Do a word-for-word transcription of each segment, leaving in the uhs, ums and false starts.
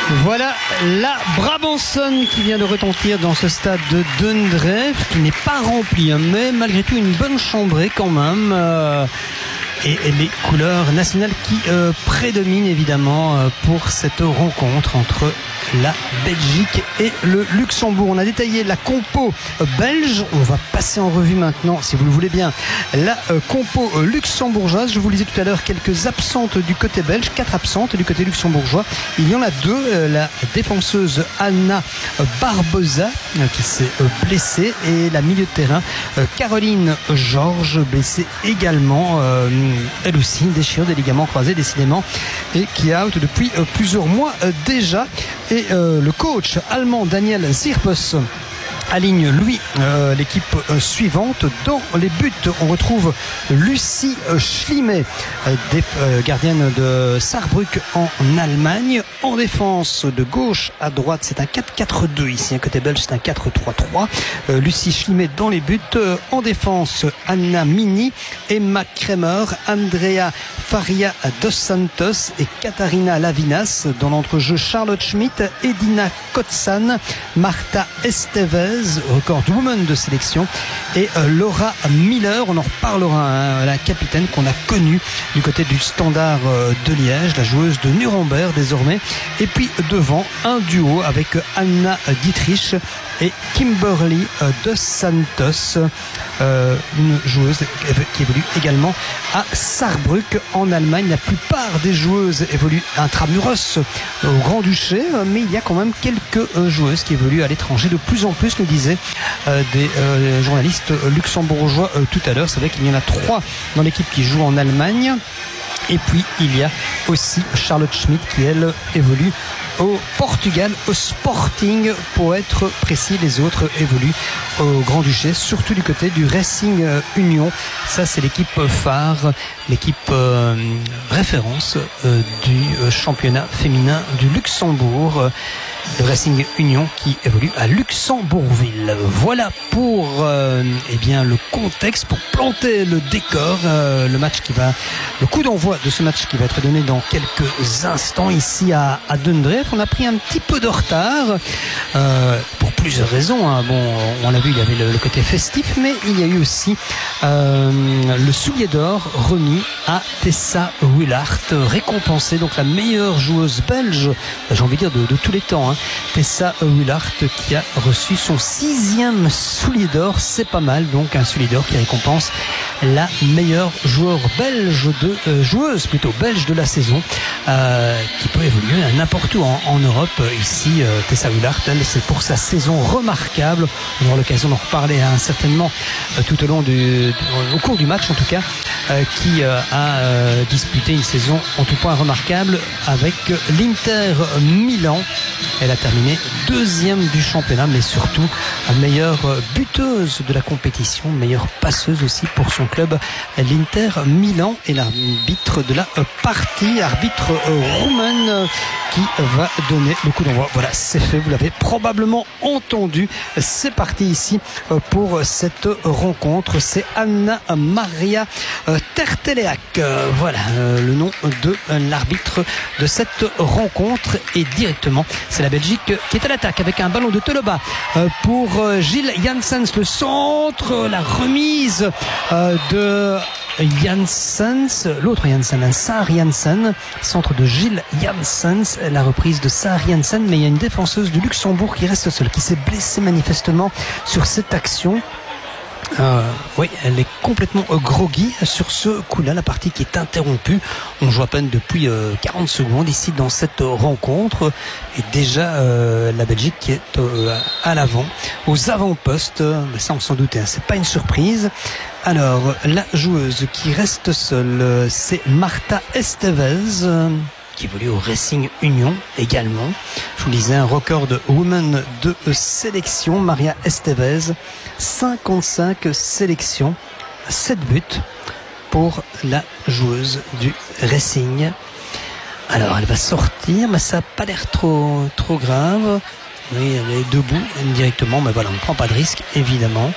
Voilà la Brabançonne qui vient de retentir dans ce stade de Dundreef, qui n'est pas rempli, hein, mais malgré tout une bonne chambrée quand même. Euh, et, et les couleurs nationales qui euh, prédominent évidemment euh, pour cette rencontre entre la Belgique et le Luxembourg. On a détaillé la compo belge. On va passer en revue maintenant, si vous le voulez bien, la euh, compo luxembourgeoise. Je vous lisais tout à l'heure quelques absentes du côté belge, quatre absentes du côté luxembourgeois. Il y en a deux. Euh, la défenseuse Anna Barbosa euh, qui s'est euh, blessée, et la milieu de terrain euh, Caroline Georges, blessée également, euh, elle aussi, déchirure des ligaments croisés décidément, et qui est out depuis euh, plusieurs mois euh, déjà. Et euh, le coach allemand Daniel Sirpes aligne lui euh, l'équipe euh, suivante. Dans les buts, on retrouve Lucie euh, Schlimet, euh, des, euh, gardienne de Saarbrück en Allemagne. En défense, de gauche à droite, c'est un quatre quatre deux ici, un côté belge c'est un quatre trois trois. euh, Lucie Schlimet dans les buts. Euh, en défense, Anna Mini, Emma Kremer, Andrea Faria dos Santos et Katharina Lavinas. Dans l'entrejeu, Charlotte Schmidt, Edina Kotsan, Marta Estevez, recordwoman de sélection, et euh, Laura Miller. On en reparlera, hein, la capitaine qu'on a connue du côté du Standard euh, de Liège, la joueuse de Nuremberg désormais. Et puis devant, un duo avec Anna Dietrich et Kimberly euh, dos Santos, euh, une joueuse qui évolue également à Saarbrück en Allemagne. La plupart des joueuses évoluent intramuros au Grand-Duché, mais il y a quand même quelques euh, joueuses qui évoluent à l'étranger de plus en plus, nous disaient euh, des euh, journalistes luxembourgeois euh, tout à l'heure. C'est vrai qu'il y en a trois dans l'équipe qui joue en Allemagne. Et puis il y a aussi Charlotte Schmidt qui, elle, évolue au Portugal, au Sporting pour être précis. Les autres évoluent au Grand-Duché, surtout du côté du Racing Union. Ça, c'est l'équipe phare, l'équipe euh, référence euh, du championnat féminin du Luxembourg. Le Racing Union qui évolue à Luxembourgville. Voilà pour euh, eh bien, le contexte, pour planter le décor. Euh, le match qui va, le coup d'envoi de ce match qui va être donné dans quelques instants ici à, à Dundreef. On a pris un petit peu de retard euh, pour plusieurs raisons, hein. Bon, on l'a vu, il y avait le, le côté festif, mais il y a eu aussi euh, le soulier d'or remis à Tessa Willart, récompensée, donc la meilleure joueuse belge, j'ai envie de dire de, de tous les temps, hein. Tessa Willart qui a reçu son sixième soulier d'or, c'est pas mal, donc un soulier d'or qui récompense la meilleure joueur belge de euh, joueuse plutôt belge de la saison, euh, qui peut évoluer à n'importe où en, en Europe. Ici, euh, Tessa Willart, elle, c'est pour sa saison remarquable. On aura l'occasion d'en reparler, hein, certainement euh, tout au long du, du au cours du match en tout cas, euh, qui euh, a euh, disputé une saison en tout point remarquable avec l'Inter Milan. Elle a terminé deuxième du championnat, mais surtout meilleure buteuse de la compétition, meilleure passeuse aussi pour son club, l'Inter Milan, et l'arbitre de la partie, arbitre roumain, qui va donner le coup d'envoi. Voilà, c'est fait, vous l'avez probablement entendu. C'est parti ici pour cette rencontre. C'est Anna Maria Terteleac. Voilà le nom de l'arbitre de cette rencontre. Et directement, c'est la Belgique qui est à l'attaque avec un ballon de Teloba pour Gilles Janssens. Le centre, la remise de Janssens, l'autre Janssen, Saar Janssen, centre de Gilles Janssens, la reprise de Saar Janssen, mais il y a une défenseuse du Luxembourg qui reste seule, qui s'est blessée manifestement sur cette action. Euh, oui, elle est complètement euh, groggy sur ce coup-là, la partie qui est interrompue. On joue à peine depuis euh, quarante secondes ici dans cette euh, rencontre, et déjà euh, la Belgique qui est euh, à l'avant, aux avant-postes. Mais ça, on s'en doutait, hein, c'est pas une surprise. Alors, la joueuse qui reste seule, c'est Marta Estevez, euh, qui évolue au Racing Union également. Je vous disais, un record de women de sélection. Maria Estevez, cinquante-cinq sélections, sept buts pour la joueuse du Racing. Alors, elle va sortir, mais ça n'a pas l'air trop, trop grave. Oui, elle est debout indirectement, mais voilà, on ne prend pas de risque, évidemment.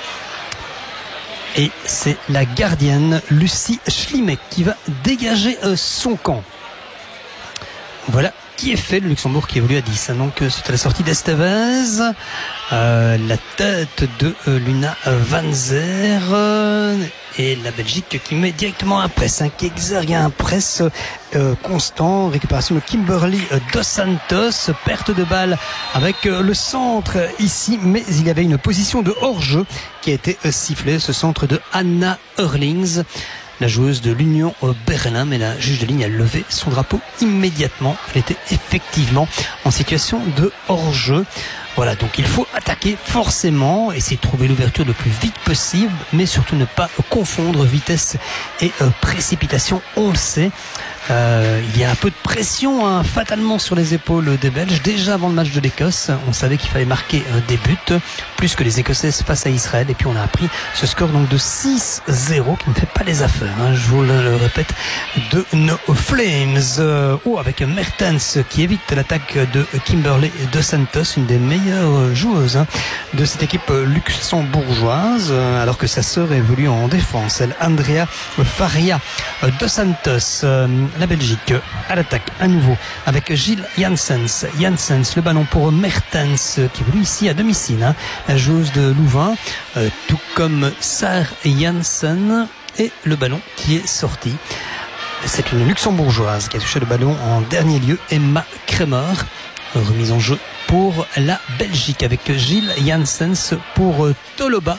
Et c'est la gardienne Lucie Schlimet qui va dégager son camp. Voilà qui est fait. Le Luxembourg qui évolue à dix. Donc suite à la sortie d'Estevez, euh, la tête de euh, Luna Van Zer euh, et la Belgique qui met directement un press, hein, qui exergue un press euh, constant. Récupération de Kimberly euh, Dos Santos, perte de balle avec euh, le centre ici, mais il y avait une position de hors-jeu qui a été euh, sifflée, ce centre de Anna Hurlings, la joueuse de l'Union Berlin, mais la juge de ligne a levé son drapeau immédiatement. Elle était effectivement en situation de hors-jeu. Voilà, donc il faut attaquer forcément, essayer de trouver l'ouverture le plus vite possible, mais surtout ne pas confondre vitesse et euh, précipitation. On le sait, euh, il y a un peu de pression hein, fatalement sur les épaules des Belges. Déjà avant le match de l'Écosse, on savait qu'il fallait marquer euh, des buts, plus que les Écossaises face à Israël. Et puis on a appris ce score donc de six zéro qui ne fait pas les affaires, hein, je vous le, le répète, de nos Flames. Euh, oh, avec Mertens qui évite l'attaque de Kimberly Dos Santos, une des meilleures joueuse hein, de cette équipe luxembourgeoise, euh, alors que sa sœur évolue en défense, elle, Andrea Faria euh, Dos Santos. euh, la Belgique à l'attaque à nouveau avec Gilles Janssens. Janssens, le ballon pour Mertens qui évolue ici à domicile, hein, la joueuse de Louvain, euh, tout comme Sarah Janssen, et le ballon qui est sorti. C'est une luxembourgeoise qui a touché le ballon en dernier lieu, Emma Kremer. Remise en jeu pour la Belgique avec Gilles Janssens pour Toloba,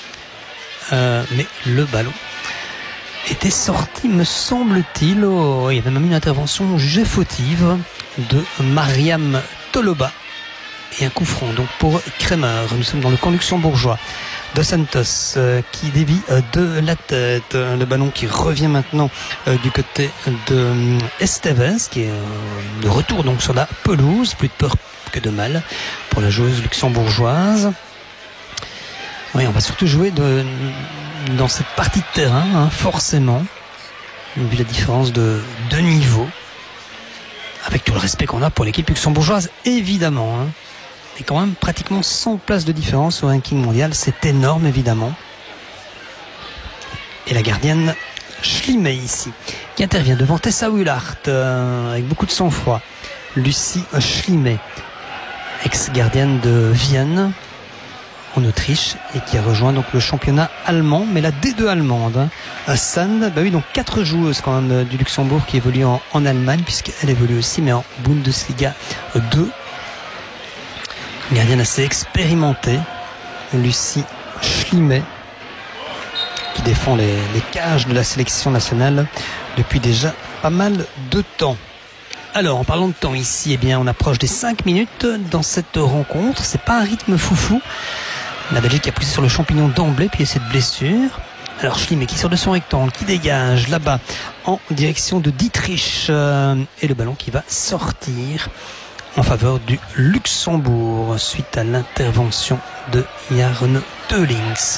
euh, mais le ballon était sorti, me semble-t-il. Oh, il y avait même une intervention jugée fautive de Mariam Toloba et un coup franc donc pour Kremer. Nous sommes dans le camp luxembourgeois. Dos Santos euh, qui dévie euh, de la tête, le ballon qui revient maintenant euh, du côté de euh, Estevez, qui est euh, de retour donc sur la pelouse. Plus de peur que de mal pour la joueuse luxembourgeoise. Oui, on va surtout jouer de, dans cette partie de terrain, hein, forcément, vu la différence de, de niveau, avec tout le respect qu'on a pour l'équipe luxembourgeoise, évidemment, hein. Et quand même pratiquement cent places de différence au ranking mondial, c'est énorme évidemment. Et la gardienne Schlimme ici, qui intervient devant Tessa Willart euh, avec beaucoup de sang-froid. Lucie Schlimme, ex-gardienne de Vienne en Autriche et qui a rejoint donc le championnat allemand, mais la D deux allemande. Hein. Sand, bah oui, donc quatre joueuses quand même du Luxembourg qui évoluent en, en Allemagne, puisqu'elle évolue aussi, mais en Bundesliga deux. Une gardienne assez expérimentée, Lucie Schlimme, qui défend les, les cages de la sélection nationale depuis déjà pas mal de temps. Alors, en parlant de temps ici, eh bien, on approche des cinq minutes dans cette rencontre. C'est pas un rythme foufou. La Belgique a poussé sur le champignon d'emblée, puis il y a cette blessure. Alors Schlimme qui sort de son rectangle, qui dégage là-bas en direction de Dietrich, euh, et le ballon qui va sortir en faveur du Luxembourg suite à l'intervention de Jarno Teulings.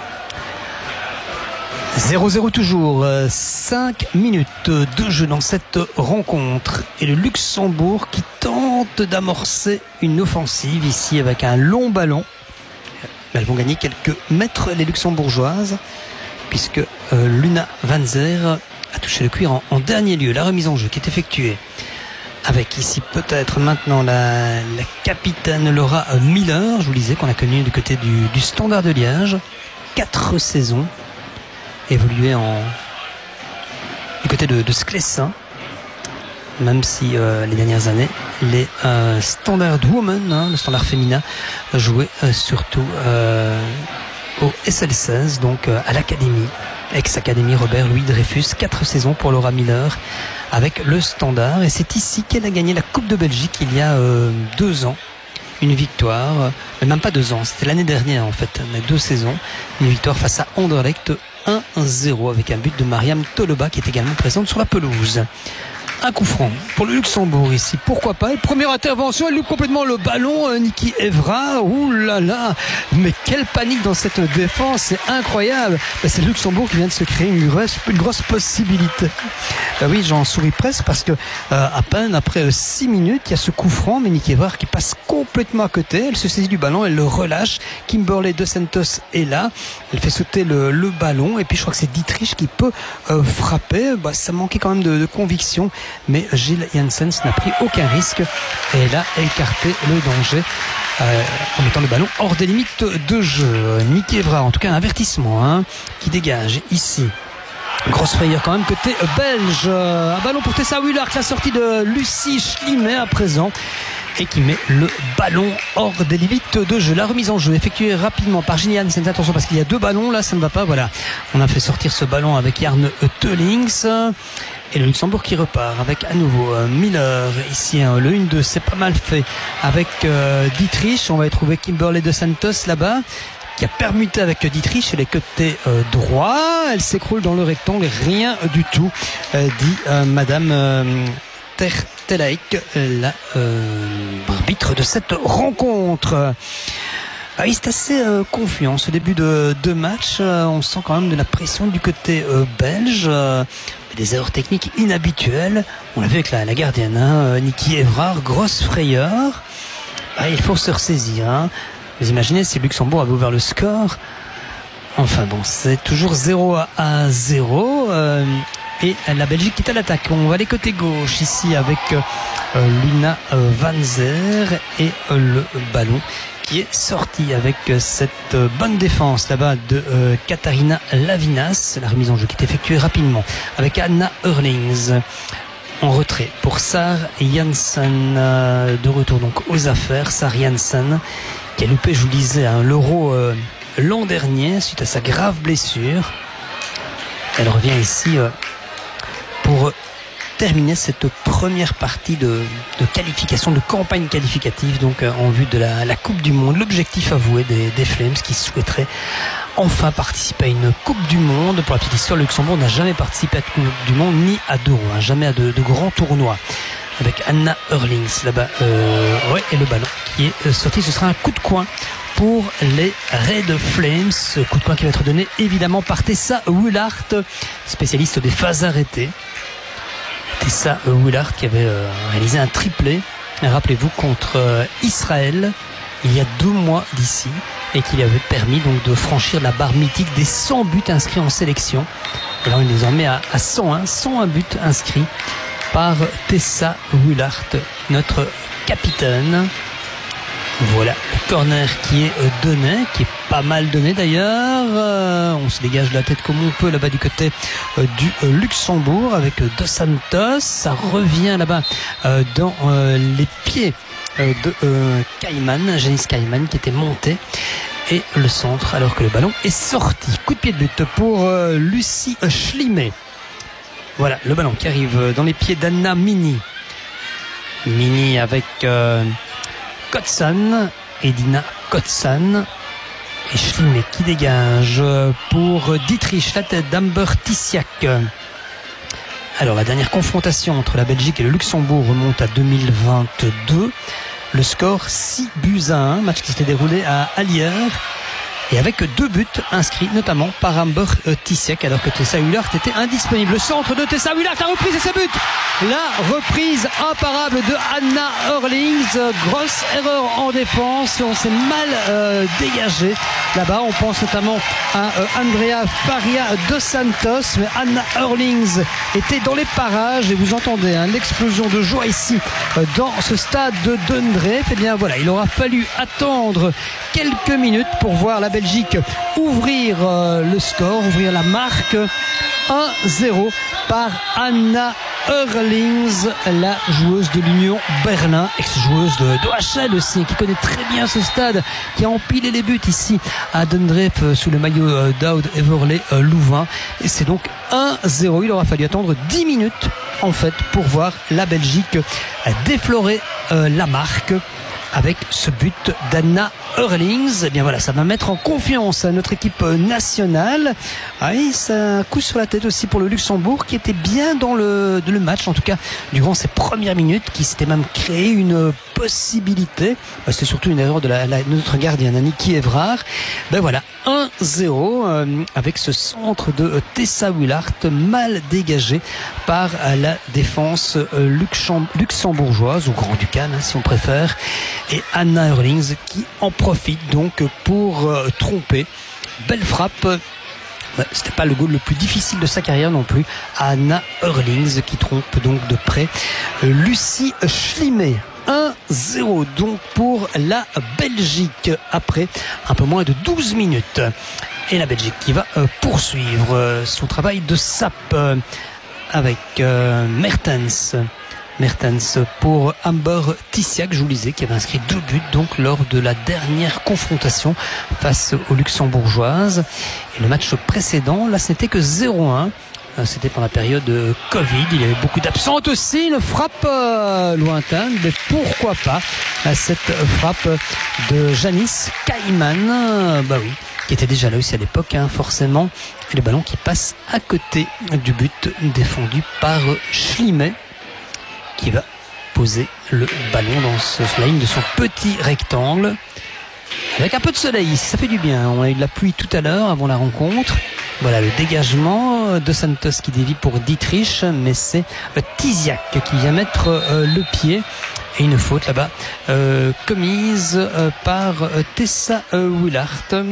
zéro zéro toujours, cinq minutes de jeu dans cette rencontre et le Luxembourg qui tente d'amorcer une offensive ici avec un long ballon. Elles vont gagner quelques mètres les Luxembourgeoises puisque euh, Luna Van Zer a touché le cuir en, en dernier lieu. La remise en jeu qui est effectuée avec ici peut-être maintenant la, la capitaine Laura Miller. Je vous disais qu'on a connu du côté du, du Standard de Liège quatre saisons, évolué en du côté de, de Sclessin, même si euh, les dernières années les euh, Standard Women, hein, le standard féminin, jouaient euh, surtout euh, au S L seize, donc euh, à l'académie, ex-académie Robert Louis Dreyfus. Quatre saisons pour Laura Miller avec le Standard, et c'est ici qu'elle a gagné la Coupe de Belgique il y a euh, deux ans. Une victoire, mais même pas deux ans, c'était l'année dernière en fait, mais deux saisons. Une victoire face à Anderlecht un zéro avec un but de Mariam Toloba qui est également présente sur la pelouse. Un coup franc pour le Luxembourg ici, pourquoi pas. Et première intervention, elle loupe complètement le ballon, euh, Niki Evra. Ouh là là, mais quelle panique dans cette défense, c'est incroyable. Ben, c'est le Luxembourg qui vient de se créer une grosse, une grosse possibilité. Ben oui, j'en souris presque parce que euh, à peine après six minutes, il y a ce coup franc, mais Niki Evra qui passe complètement à côté. Elle se saisit du ballon, elle le relâche. Kimberly Dos Santos est là, elle fait sauter le, le ballon, et puis je crois que c'est Dietrich qui peut euh, frapper. Ben, ça manquait quand même de, de conviction mais Gilles Janssens n'a pris aucun risque et elle a écarté le danger euh, en mettant le ballon hors des limites de jeu. Niki Evrard, en tout cas un avertissement hein, qui dégage ici. Grosse frayeur quand même côté belge. Un ballon pour Tessa Willard, la sortie de Lucie Schlimet à présent, et qui met le ballon hors des limites de jeu. La remise en jeu effectuée rapidement par Gilles Janssens. Attention parce qu'il y a deux ballons, là ça ne va pas. Voilà, on a fait sortir ce ballon avec Jarne Teulings. Et le Luxembourg qui repart avec à nouveau euh, Miller ici, hein, le un deux, c'est pas mal fait avec euh, Dietrich. On va y trouver Kimberly de Santos là-bas, qui a permuté avec Dietrich les côtés euh, droits. Elle s'écroule dans le rectangle, rien du tout, euh, dit euh, Madame euh, Tertelaik, la euh, arbitre de cette rencontre. Ah, il est assez euh, confiant ce début de, de match. Euh, on sent quand même de la pression du côté euh, belge. Euh, des erreurs techniques inhabituelles. On l'a vu avec la, la gardienne, hein, Niki Evrard, grosse frayeur. Ah, il faut se ressaisir. Hein. Vous imaginez si Luxembourg avait ouvert le score. Enfin bon, c'est toujours zéro à zéro. Euh, et la Belgique qui est à l'attaque. On va aller côté gauche ici avec euh, Luna euh, Van Zer et euh, le ballon qui est sorti avec cette bonne défense là-bas de euh, Katharina Lavinas. La remise en jeu qui est effectuée rapidement avec Anna Eurlings en retrait pour Sar Janssen, euh, de retour donc aux affaires. Sar Janssen qui a loupé, je vous le disais, hein, l'Euro euh, l'an dernier suite à sa grave blessure. Elle revient ici euh, pour terminer cette première partie de, de qualification, de campagne qualificative donc euh, en vue de la, la Coupe du Monde. L'objectif avoué des, des Flames qui souhaiteraient enfin participer à une Coupe du Monde. Pour la petite histoire, le Luxembourg n'a jamais participé à une Coupe du Monde ni à d'Euro, hein, jamais à de, de grands tournois. Avec Anna Eurlings là-bas, euh, ouais, et le ballon qui est sorti. Ce sera un coup de coin pour les Red Flames. Ce coup de coin qui va être donné évidemment par Tessa Willard, spécialiste des phases arrêtées. Tessa Willard qui avait euh, réalisé un triplé, rappelez-vous, contre euh, Israël il y a deux mois d'ici, et qui lui avait permis donc de franchir la barre mythique des cent buts inscrits en sélection. Et là on est désormais à, à cent un, cent un buts inscrits par Tessa Willard, notre capitaine. Voilà le corner qui est donné, qui est pas mal donné d'ailleurs. Euh, on se dégage de la tête comme on peut là-bas du côté euh, du euh, Luxembourg avec euh, Dos Santos. Ça revient là-bas euh, dans euh, les pieds euh, de euh, Kaiman, Janice Kaiman qui était montée. Et le centre alors que le ballon est sorti. Coup de pied de but pour euh, Lucie Schlimet. Voilà le ballon qui arrive dans les pieds d'Anna Mini. Mini avec... Euh, Kotsan, Edina Kotsan et Schlimet qui dégage pour Dietrich, la tête d'Amber Tissiak. Alors la dernière confrontation entre la Belgique et le Luxembourg remonte à deux mille vingt-deux. Le score six buts à un, match qui s'était déroulé à Allier. Et avec deux buts inscrits notamment par Amber Tissiak alors que Tessa Willard était indisponible. Le centre de Tessa Willard, la reprise et ses buts. La reprise imparable de Anna Eurlings. Grosse erreur en défense. On s'est mal euh, dégagé là-bas. On pense notamment à euh, Andrea Faria dos Santos. Mais Anna Eurlings était dans les parages. Et vous entendez hein, l'explosion de joie ici euh, dans ce stade de Dundreef. Et bien voilà, il aura fallu attendre quelques minutes pour voir la Belgique ouvrir euh, le score, ouvrir la marque. un zéro par Anna Eurlings, la joueuse de l'Union Berlin, ex-joueuse de, de H L aussi, qui connaît très bien ce stade, qui a empilé les buts ici à Dundreef sous le maillot euh, d'Aude Everley euh, Louvain. Et c'est donc un zéro. Il aura fallu attendre dix minutes en fait pour voir la Belgique déflorer euh, la marque avec ce but d'Anna Eurlings. Eh bien voilà, ça va mettre en confiance notre équipe nationale. Ah, et c'est un coup sur la tête aussi pour le Luxembourg qui était bien dans le, le match, en tout cas durant ces premières minutes, qui s'était même créé une possibilité. C'était surtout une erreur de, la, la, de notre gardienne Niki Evrard. Ben voilà, un zéro euh, avec ce centre de euh, Tessa Willard mal dégagé par euh, la défense euh, luxem, luxembourgeoise ou grand-ducale hein, si on préfère. Et Anna Eurlings qui en profite donc pour euh, tromper. Belle frappe Ouais, c'était pas le goal le plus difficile de sa carrière non plus. Anna Hurlings qui trompe donc de près Lucie Schlimet. un zéro donc pour la Belgique après un peu moins de douze minutes. Et la Belgique qui va poursuivre son travail de sape avec Mertens. Mertens pour Amber Tissiak, je vous le disais, qui avait inscrit deux buts donc lors de la dernière confrontation face aux Luxembourgeoises. Et le match précédent, là, ce n'était que zéro un. C'était pendant la période Covid. Il y avait beaucoup d'absentes aussi. Une frappe euh, lointaine, mais pourquoi pas cette frappe de Janice Kaiman, bah oui, qui était déjà là aussi à l'époque, hein, forcément. Et le ballon qui passe à côté du but défendu par Schlimet, qui va poser le ballon dans ce line de son petit rectangle avec un peu de soleil, ça fait du bien. On a eu de la pluie tout à l'heure avant la rencontre. Voilà le dégagement de Santos qui dévie pour Dietrich, mais c'est Tiziak qui vient mettre euh, le pied. Et une faute là-bas euh, commise euh, par euh, Tessa euh, Willard.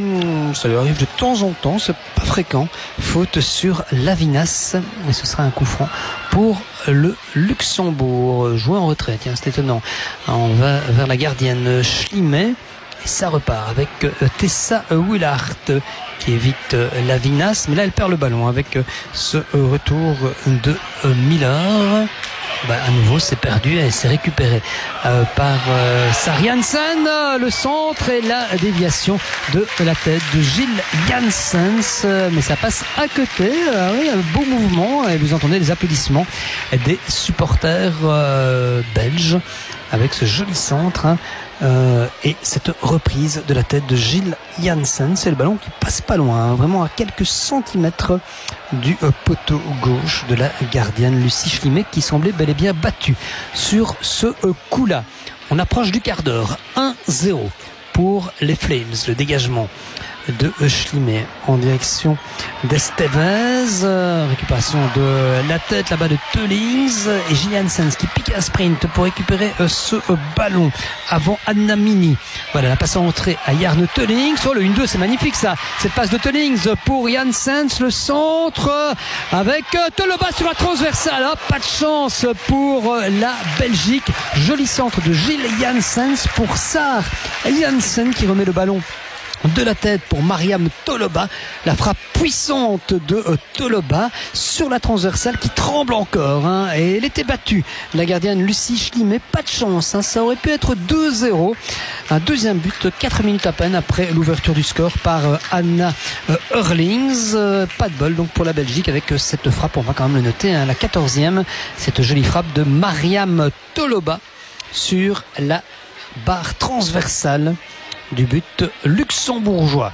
Ça lui arrive de temps en temps, c'est pas fréquent. Faute sur Lavinas, et ce sera un coup franc pour le Luxembourg. Joué en retrait, tiens, c'est étonnant. On va vers la gardienne Schlimet. Et ça repart avec euh, Tessa Willard qui évite euh, Lavinas, mais là elle perd le ballon avec euh, ce euh, retour de euh, Miller. Bah, à nouveau c'est perdu et c'est récupéré euh, par euh, Sari Jansen. Le centre et la déviation de la tête de Gilles Janssens, mais ça passe à côté. Euh, oui, un beau mouvement et vous entendez les applaudissements des supporters euh, belges avec ce joli centre, hein. Euh, et cette reprise de la tête de Gilles Janssen, c'est le ballon qui passe pas loin, hein, vraiment à quelques centimètres du euh, poteau gauche de la gardienne Lucie Schlimet, qui semblait bel et bien battue sur ce euh, coup-là. On approche du quart d'heure, un zéro pour les Flames. Le dégagement de Schlimet en direction d'Estevez, récupération de la tête là-bas de Teulings et Gilles Janssens qui pique un sprint pour récupérer ce ballon avant Anna Mini. Voilà la passe en entrée à Jarno Teulings. Oh, le un deux, c'est magnifique ça, cette passe de Teulings pour Janssens, le centre avec Toloba sur la transversale. Oh, pas de chance pour la Belgique. Joli centre de Gilles Janssens pour Sar Janssen qui remet le ballon de la tête pour Mariam Toloba. La frappe puissante de euh, Toloba sur la transversale qui tremble encore, hein, et elle était battue, la gardienne Lucie Schlimet. Pas de chance, hein, ça aurait pu être deux zéro. Un deuxième but quatre minutes à peine après l'ouverture du score par euh, Anna euh, Hurlings. Euh, pas de bol donc pour la Belgique avec euh, cette frappe, on va quand même le noter, hein, la quatorzième, cette jolie frappe de Mariam Toloba sur la barre transversale du but luxembourgeois.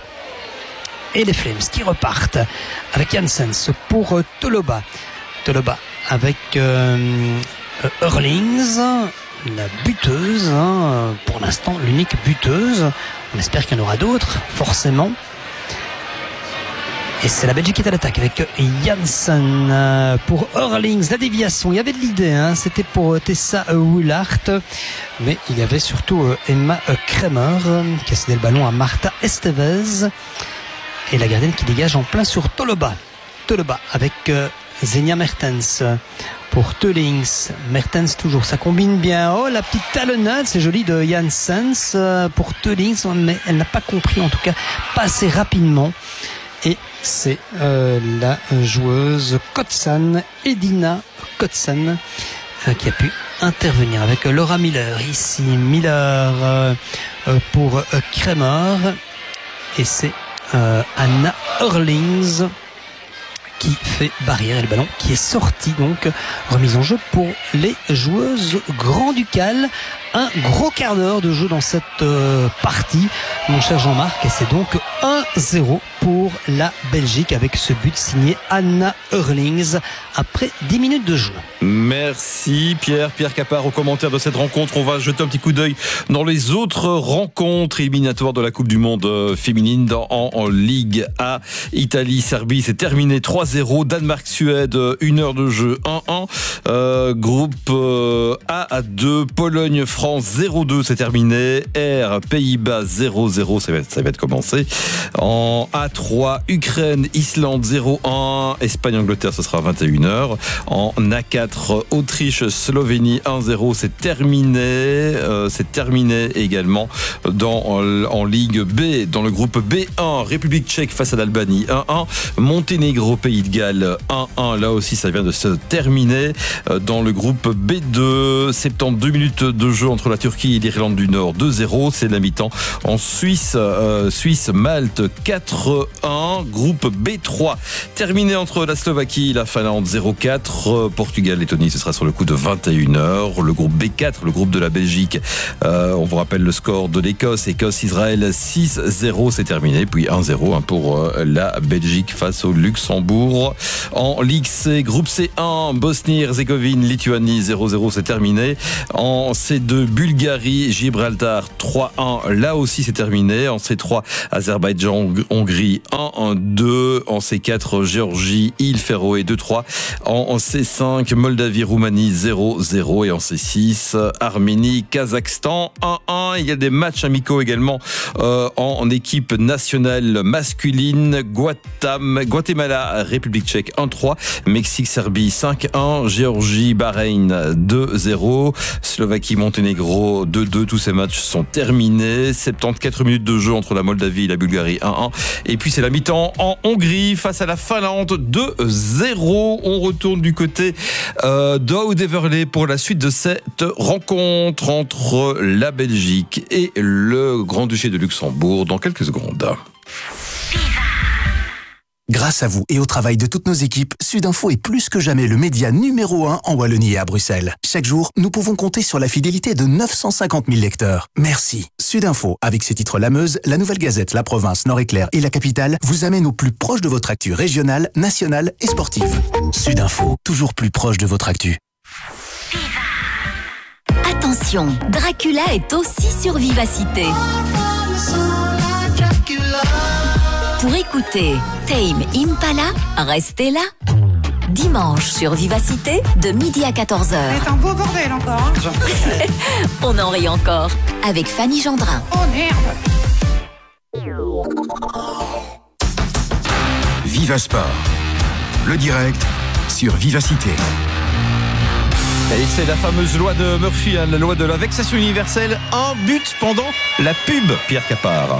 Et les Flames qui repartent avec Janssens pour Toloba. Toloba avec euh, Hurlings, la buteuse, hein, pour l'instant l'unique buteuse. On espère qu'il y en aura d'autres, forcément. Et c'est la Belgique qui est à l'attaque avec Janssen pour Hurlings. La déviation, il y avait de l'idée, hein, c'était pour Tessa Willard, mais il y avait surtout Emma Kremer qui a cédé le ballon à Marta Estevez. Et la gardienne qui dégage en plein sur Toloba. Toloba avec Zenia Mertens pour Teulings. Mertens toujours, ça combine bien. Oh, la petite talonnade, c'est joli de Janssens pour Teulings, mais elle n'a pas compris, en tout cas pas assez rapidement. Et c'est euh, la joueuse Kotsan, Edina Kotsan, euh, qui a pu intervenir avec Laura Miller. Ici, Miller euh, pour euh, Kremer. Et c'est euh, Anna Hurlings qui fait barrière et le ballon qui est sorti, donc remise en jeu pour les joueuses grand-ducales. Un gros quart d'heure de jeu dans cette euh, partie, mon cher Jean-Marc, et c'est donc un zéro pour la Belgique avec ce but signé Anna Hurlings après dix minutes de jeu. Merci Pierre, Pierre Capard au commentaire de cette rencontre. On va jeter un petit coup d'œil dans les autres rencontres éliminatoires de la Coupe du Monde féminine dans, en, en Ligue A. Italie, Serbie, c'est terminé trois zéro. Danemark-Suède, une heure de jeu un un. Euh, groupe euh, A à deux, Pologne-France zéro deux, c'est terminé. R, Pays-Bas zéro zéro, ça va, ça va être commencé. En En A trois, Ukraine, Islande zéro un, Espagne, Angleterre, ce sera à vingt et une heures. En A quatre, Autriche, Slovénie un zéro, c'est terminé. Euh, c'est terminé également dans, en, en Ligue B. Dans le groupe B un, République tchèque face à l'Albanie un un, Monténégro, Pays de Galles un un, là aussi ça vient de se terminer. Euh, dans le groupe B deux, soixante-douze minutes de jeu entre la Turquie et l'Irlande du Nord deux zéro, c'est la mi-temps. En Suisse, euh, Suisse, Malte quatre un, groupe B trois, terminé entre la Slovaquie et la Finlande zéro quatre, Portugal, Lettonie, ce sera sur le coup de vingt et une heures. Le groupe B quatre, le groupe de la Belgique, euh, on vous rappelle le score de l'Écosse, Écosse-Israël six zéro, c'est terminé, puis un zéro hein, pour euh, la Belgique face au Luxembourg. En Ligue C, groupe C un, Bosnie-Herzégovine, Lituanie zéro zéro, c'est terminé. En C deux, Bulgarie, Gibraltar trois un, là aussi c'est terminé. En C trois, Azerbaïdjan, Hongrie un un deux. En C quatre, Géorgie, Île Féroé deux trois. En C cinq, Moldavie, Roumanie zéro zéro. Et en C six, Arménie, Kazakhstan un un. Il y a des matchs amicaux également euh, en, en équipe nationale masculine. Guatam, Guatemala, République tchèque un trois. Mexique, Serbie cinq un. Géorgie, Bahreïn deux zéro. Slovaquie, Monténégro deux deux. Tous ces matchs sont terminés. soixante-quatorze minutes de jeu entre la Moldavie et la Bulgarie un un. Et puis c'est la mi-temps en Hongrie face à la Finlande deux zéro. On retourne du côté euh, d'Oud-Everley pour la suite de cette rencontre entre la Belgique et le Grand-Duché de Luxembourg dans quelques secondes. Grâce à vous et au travail de toutes nos équipes, Sudinfo est plus que jamais le média numéro un en Wallonie et à Bruxelles. Chaque jour, nous pouvons compter sur la fidélité de neuf cent cinquante mille lecteurs. Merci. Sudinfo, avec ses titres La Meuse, La Nouvelle Gazette, La Province, Nord-Éclair et La Capitale, vous amène au plus proche de votre actu régionale, nationale et sportive. Sudinfo, toujours plus proche de votre actu. Attention, Dracula est aussi sur Vivacité. Pour écouter Tame Impala, restez là. Dimanche sur Vivacité, de midi à quatorze heures. C'est un beau bordel encore. Hein. On en rit encore, avec Fanny Gendrin. Oh merde. Vivasport, le direct sur Vivacité. Et c'est la fameuse loi de Murphy, hein, la loi de la vexation universelle. Un but pendant la pub, Pierre Capard.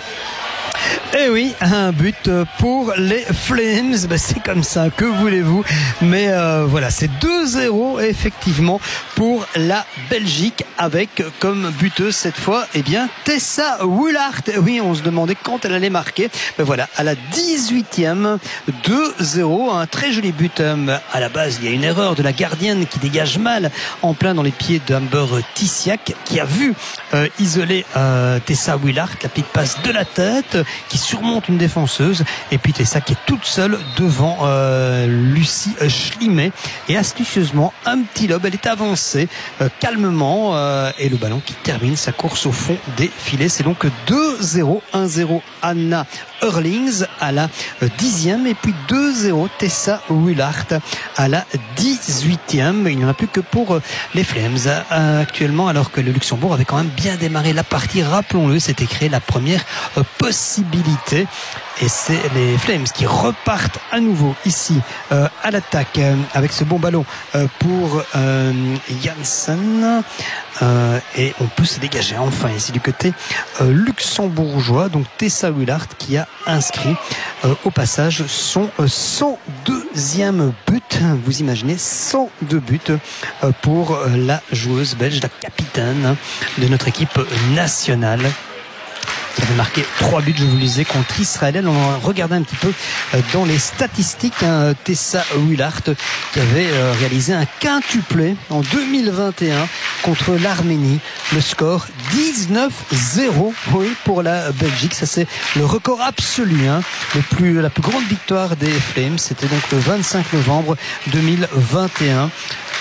Eh oui, un but pour les Flames, ben c'est comme ça, que voulez-vous. Mais euh, voilà, c'est deux zéro effectivement pour la Belgique, avec comme buteuse cette fois, eh bien Tessa Wullard. Oui, on se demandait quand elle allait marquer. Ben voilà, à la dix-huitième, deux zéro, un très joli but. À la base, il y a une erreur de la gardienne qui dégage mal en plein dans les pieds d'Amber Tissiak, qui a vu euh, isoler euh, Tessa Wullard, la petite passe de la tête, qui surmonte une défenseuse, et puis Tessa qui est toute seule devant euh, Lucie Schlimet, et astucieusement un petit lob, elle est avancée euh, calmement euh, et le ballon qui termine sa course au fond des filets. C'est donc deux zéro, un zéro Anna Hurlings à la dixième, et puis deux zéro Tessa Wullard à la dix-huitième. Il n'y en a plus que pour les Flames euh, actuellement, alors que le Luxembourg avait quand même bien démarré la partie, rappelons-le, c'était créé la première euh, possibilité. Et c'est les Flames qui repartent à nouveau ici euh, à l'attaque euh, avec ce bon ballon euh, pour euh, Janssen. Euh, et on peut se dégager enfin ici du côté euh, luxembourgeois. Donc Tessa Wullard qui a inscrit euh, au passage son euh, cent deuxième but. Vous imaginez, cent deux buts euh, pour euh, la joueuse belge, la capitaine de notre équipe nationale, qui avait marqué trois buts, je vous le disais, contre Israël. On va regarder un petit peu dans les statistiques, hein, Tessa Wullard qui avait réalisé un quintuplé en deux mille vingt et un contre l'Arménie. Le score dix-neuf zéro, oui, pour la Belgique. Ça, c'est le record absolu, hein. Le plus, la plus grande victoire des Flames, c'était donc le vingt-cinq novembre deux mille vingt et un.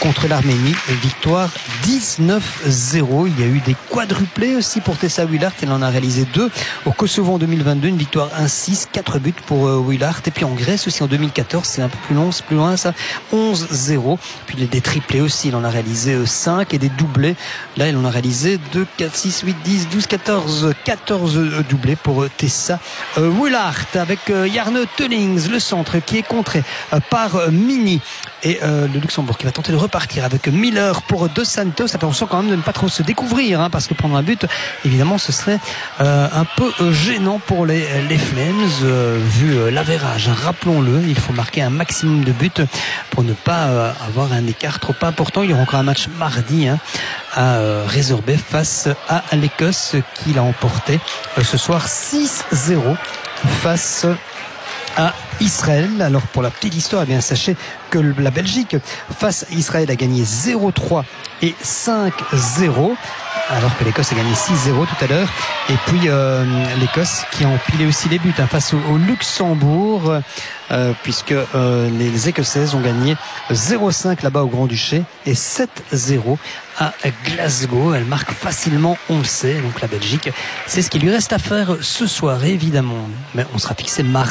contre l'Arménie. Victoire dix-neuf zéro. Il y a eu des quadruplés aussi pour Tessa Willard. Elle en a réalisé deux. Au Kosovo en deux mille vingt-deux, une victoire un six, quatre buts pour Willard. Et puis en Grèce aussi en deux mille quatorze, c'est un peu plus long, c'est plus loin ça, onze zéro. Puis des triplés aussi, il en a réalisé cinq et des doublés. Là, il en a réalisé deux, quatre, six, huit, dix, douze, quatorze. quatorze doublés pour Tessa Willard avec Jarno Tullings, le centre qui est contré par Mini. Et euh, le Luxembourg qui va tenter de repartir avec Miller pour Dos Santos. Attention quand même de ne pas trop se découvrir, hein, parce que prendre un but, évidemment, ce serait euh, un peu gênant pour les, les Flames, euh, vu euh, l'avérage. Hein, rappelons-le, il faut marquer un maximum de buts pour ne pas euh, avoir un écart trop important. Il y aura encore un match mardi hein, à euh, résorber face à l'Écosse qui l'a emporté euh, ce soir six zéro face à Israël. Alors pour la petite histoire, eh bien sachez que la Belgique face à Israël a gagné zéro trois et cinq zéro, alors que l'Écosse a gagné six zéro tout à l'heure. Et puis euh, l'Écosse qui a empilé aussi les buts hein, face au, au Luxembourg, euh, puisque euh, les Écossaises ont gagné zéro cinq là-bas au Grand-Duché et sept zéro à Glasgow. Elle marque facilement, on le sait. Donc la Belgique, c'est ce qui lui reste à faire ce soir, évidemment. Mais on sera fixé le mardi.